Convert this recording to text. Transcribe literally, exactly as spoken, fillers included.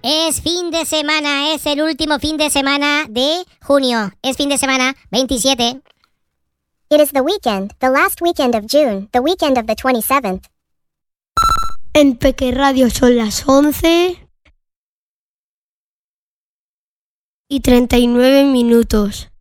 Es fin de semana, es el último fin de semana de junio. Es fin de semana veintisiete. It is the weekend, the last weekend of June, the weekend of the twenty-seventh. En Peque Radio son las once y treinta y nueve minutos.